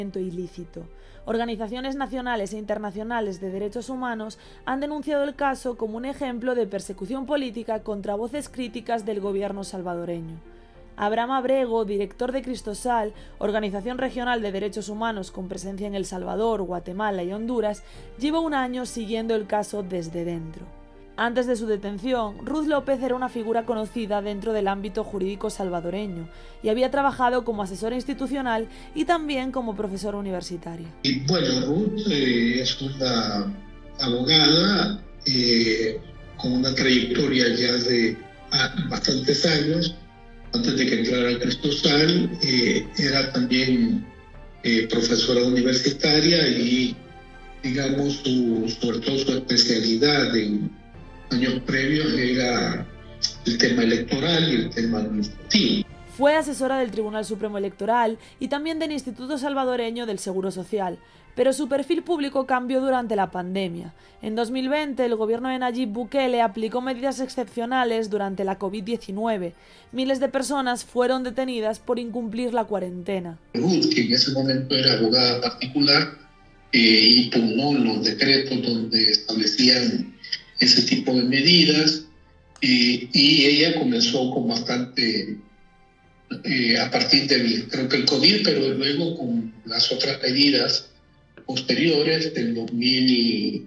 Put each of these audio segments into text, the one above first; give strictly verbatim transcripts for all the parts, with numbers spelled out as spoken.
ilícito. Organizaciones nacionales e internacionales de derechos humanos han denunciado el caso como un ejemplo de persecución política contra voces críticas del gobierno salvadoreño. Abraham Abrego, director de Cristosal, organización regional de derechos humanos con presencia en El Salvador, Guatemala y Honduras, lleva un año siguiendo el caso desde dentro. Antes de su detención, Ruth López era una figura conocida dentro del ámbito jurídico salvadoreño y había trabajado como asesora institucional y también como profesora universitaria. Y bueno, Ruth eh, es una abogada eh, con una trayectoria ya de ah, bastantes años. Antes de que entrara al Cristosal, eh, era también eh, profesora universitaria y, digamos, su, sobre todo su especialidad en años previos era el tema electoral y el tema administrativo. Fue asesora del Tribunal Supremo Electoral y también del Instituto Salvadoreño del Seguro Social, pero su perfil público cambió durante la pandemia. En dos mil veinte, el gobierno de Nayib Bukele aplicó medidas excepcionales durante la COVID diecinueve. Miles de personas fueron detenidas por incumplir la cuarentena. Ruth, que en ese momento era abogada particular, eh, impugnó los decretos donde establecían ese tipo de medidas eh, y ella comenzó con bastante, eh, a partir del, creo que el COVID, pero luego con las otras medidas posteriores del dos mil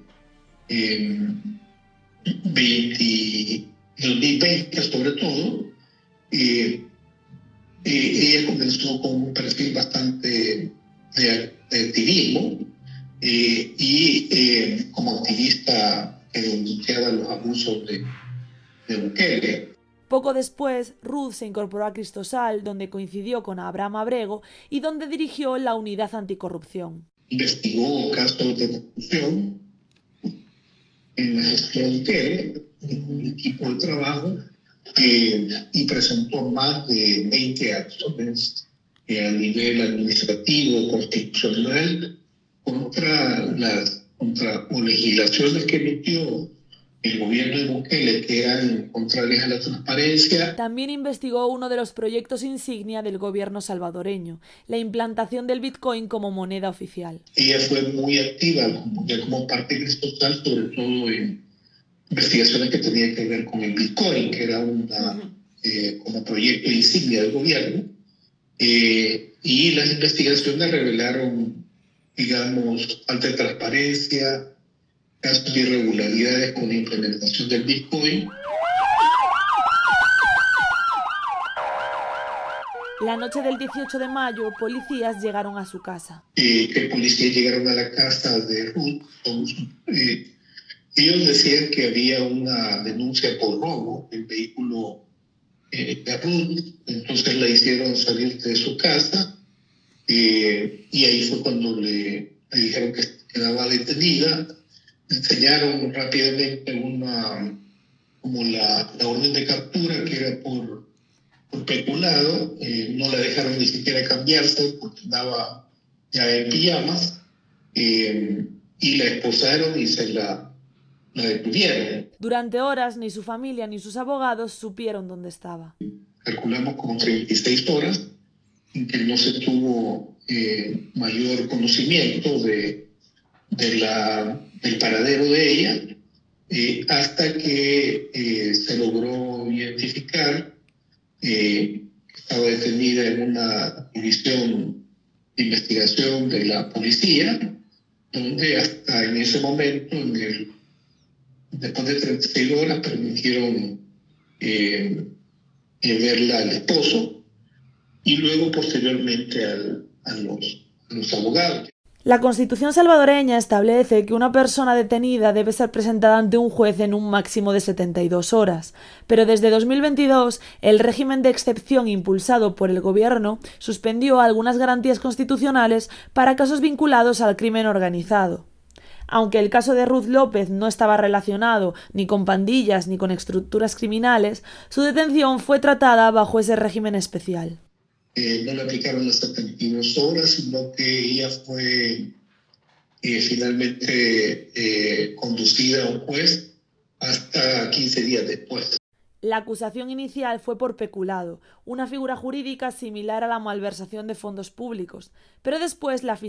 veinte sobre todo, eh, eh, ella comenzó con un perfil bastante de, de activismo eh, y eh, como activista que denunciaba los abusos de, de Bukele. Poco después, Ruth se incorporó a Cristosal, donde coincidió con Abraham Abrego y donde dirigió la unidad anticorrupción. Investigó casos de corrupción en la gestión de Bukele, en un equipo de trabajo, eh, y presentó más de veinte acciones eh, a nivel administrativo, constitucional, contra las contra o legislaciones que emitió el gobierno de Bukele que eran contrarias a la transparencia. También investigó uno de los proyectos insignia del gobierno salvadoreño, la implantación del Bitcoin como moneda oficial. Ella fue muy activa como, como parte de Cristosal, sobre todo en investigaciones que tenían que ver con el Bitcoin, que era una, uh-huh. eh, como proyecto insignia del gobierno. Eh, y las investigaciones revelaron, digamos, falta de transparencia, casos de irregularidades con la implementación del Bitcoin. La noche del dieciocho de mayo, policías llegaron a su casa. Eh, que policías llegaron a la casa de Ruth. Eh, ellos decían que había una denuncia por robo del vehículo eh, de Ruth, entonces la hicieron salir de su casa eh, y ahí fue cuando le, le dijeron que quedaba detenida. Enseñaron rápidamente una, como la, la orden de captura, que era por, por peculado. Eh, no la dejaron ni siquiera cambiarse porque andaba ya en pijamas, eh, y la esposaron y se la, la detuvieron. Durante horas ni su familia ni sus abogados supieron dónde estaba. Calculamos como treinta y seis horas en que no se tuvo eh, mayor conocimiento de, de la, del paradero de ella, eh, hasta que eh, se logró identificar eh, que estaba detenida en una división de investigación de la policía, donde hasta en ese momento, en el, después de treinta y seis horas, permitieron eh, eh, verla al esposo y luego posteriormente al, a, los, a los abogados. La Constitución salvadoreña establece que una persona detenida debe ser presentada ante un juez en un máximo de setenta y dos horas, pero desde dos mil veintidós el régimen de excepción impulsado por el gobierno suspendió algunas garantías constitucionales para casos vinculados al crimen organizado. Aunque el caso de Ruth López no estaba relacionado ni con pandillas ni con estructuras criminales, su detención fue tratada bajo ese régimen especial. Eh, no le aplicaron las setenta y dos horas, sino que ella fue eh, finalmente eh, conducida a un juez hasta quince días después. La acusación inicial fue por peculado, una figura jurídica similar a la malversación de fondos públicos, pero después la